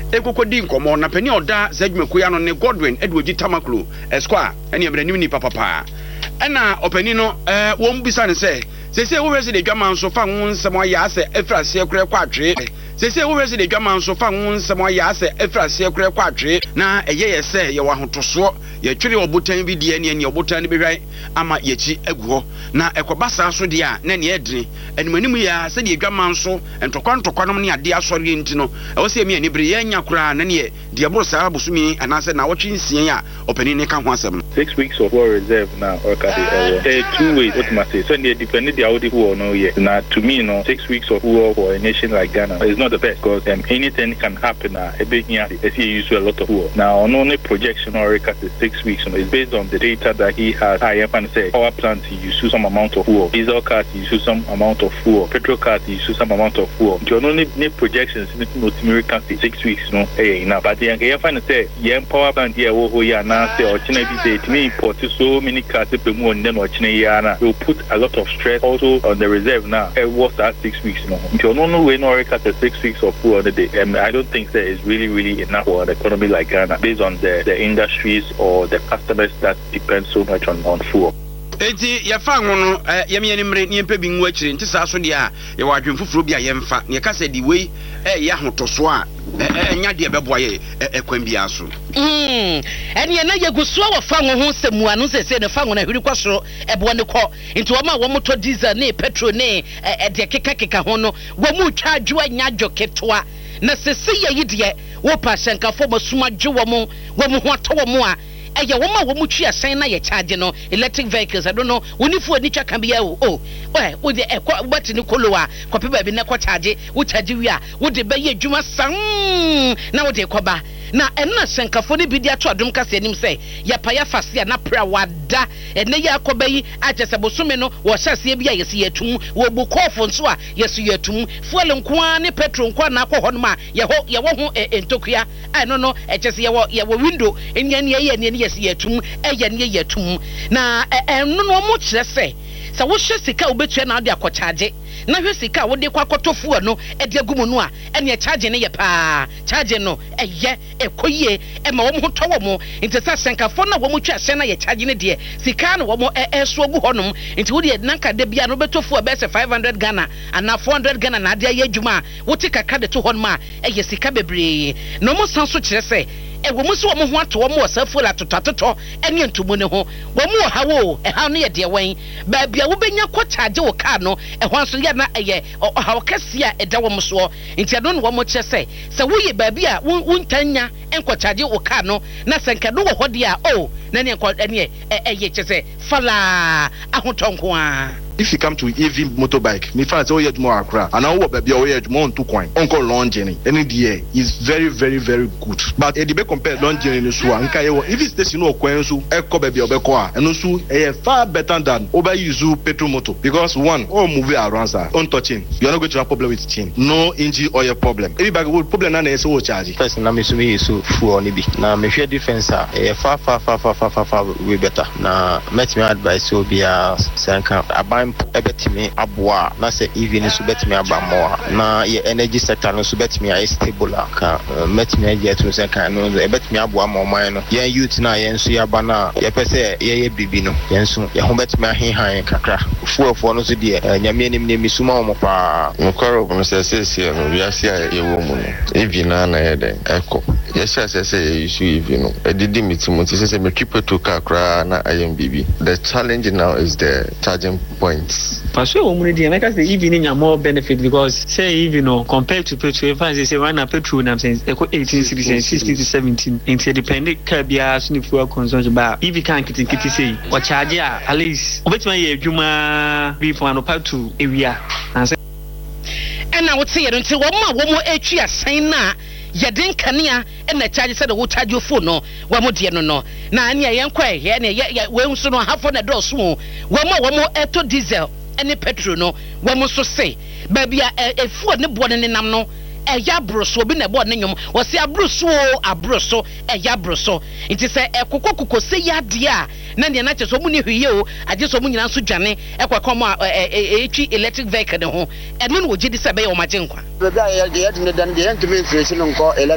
ekokodi nkomo na pani oda Zedwumaku ya no ne Godwin Edwoji Tamaklo esquire ene emranim ni papa ena opani no wo mbisa ne se wo resi de dwama nso fa won nsem ya ase efrase ekure kwa atwe se wo resi de dwama nso fa won nsem ya ase efrase ekure kwa atwe na eye se ye wa hotoso ye twere obotan bi de ene obotan ne behwan ama yechi aguho na ekobasa so de a na ne edene enemanim ya se de dwama nso ntokwa no ne ade asori enti no wo se emi ani bere ye nya kura na ne de bro sa abosumi anase na wotwe nsien a opani ne ka ho asem 6 weeks of war reserve now or ka de 2 ways what must say so they depend the audi who no yet now to me 6 weeks of war for a nation like Ghana is not the best because anything can happen a big here if you use a lot of war now on only projection or record 6 weeks is based on the data that he has I am say power plant you use some amount of war diesel cars you use some amount of war petrol cars you use some amount of war you only need projections no American 6 weeks no now but the you find say yeah power plant here wo ya na say or China be say it may import so many cars pe mu on then or China ya will put a lot of stress also on the reserve now. It was that 6 weeks no. If you don't know when or record 6 weeks of food on the day, I don't think that is really enough for an economy like Ghana based on the industries or the customers that depend so much on food. Eti ya fa ngono yemi enimre ni empa bi nwu akire nti sa so de a ye wadwen fufuro bi a ye mfa ne ka se di wei ya hotoso a nya de beboa ye ekwan bi aso ene na ye guso wo fa ngo ho semu anu se ne fa ngo na hwiri kwasoro ebo ne kɔ nti wo ma wo moto diesel ne petrol ne de keka ho no wo mu twa adwo nya adwo ketwa na sese ye yide wo pa hyenkafo masuma dwo wo mu ho ato wo mu a eye wo ma wo mu twa sen na ye charge no electric vehicles I don't know woni fu ani twa kan bia wo de bati ni kolo a kope ba bi na ko charge wo charge wi a wo de ba ye adwuma san na wo de koba na enna senkafo ne bi di ato adom kase anim se ya pa ya fase na pra wada ene ya akoba yi agese bosome no wo hyase bi a yesi yatum wo bukofo nso a yesi yatum fuel nkoa ne petrol nkoa na akọ hono ma ye wo ho entokua no echese ye wo window enya ne yesi yatum eye ne yatum na no mo kire se wo hye sika obetua na ade akọchaje na hwe sika wo de kwakotofu no e de agumu no a ene charge ne ye pa charge no eye ekoyie e ma wo mo towo mo nti sa senkafo na wo mo twa hye na ye charge ne de sika no wo mo so agu honom nti wo de nanka de bia no betofu be se 500 Ghana ana 400 Ghana na ade aye adwuma wo te kaka de to honom a eye sika bebre no mo san so kire se wo mu so wo ho ato wo mo wasafo la totototo ene ntumu ne ho wo mu ha wo ha no ye de wen ba bia wo benya ko charge wo car no ho anso ye na eye ha wo kase a eda wo mo so nti ado no wo mo kire se wo ye ba bia wo ntanya enko charge wo car no na senka do wo ho de a na ne enko ene eye kire se fala ahotonko a. If you come to EV motorbike, me find say more Accra, and I will be more on 2 coin. Uncle long journey, any day is very good. But if you compare long journey so if it's station no coin so eko baby obeko and also far better than over use petrol motor because one all move around sir untouching. You're not going to have problem with chain. No engine oil problem. Everybody will problem na say wo charge. First na me so me so fuel ni bi. Na me share difference far way better. Na met me advice so be sanka aban ebetimi aboa na say even so betimi abamo na ye energy sector no so betimi a stable aka metimi aje to say kan no ebetimi aboa moman no ye youth na ye nso yaba na ye pese ye bibi no ye nso ye ho betimi ahehan kakra fuofo no so de nyame anim ne misuma mo pa nkoro mo say no we ase ye wo mu no even na ye den eko ye say ye issue even no edidi mitimo say me triple to kakra na ayem bibi the challenge now is the charging points. Paswe omuni make us the evening are more benefit because say even compared to petrol if I say one petrol I'm saying 18 16 to 17 into dependent cabia so fuel consumption but if you can kiti say or charge at least obetuma ye adwuma be for an part to area and I would say until one more echi asan na yeden kanea na charge say the wo charge your phone no wa mo de no na anya yenkwa ye na we nso no hafo na do so wo mo eto diesel ene petrol no wo mo so say ba bia efu ne bo ne nam no eya broso bi na bo ne nyom wo se abroso eya broso nti se ekokokoko se ya de a na ne na cheso mu ne hwiye o age so mu nyina so dwane ekwakom echi electric vehicle ne ho eno no wo gidi se be yo magye nkwa be bia ye de ne dan de ntimi inflation nko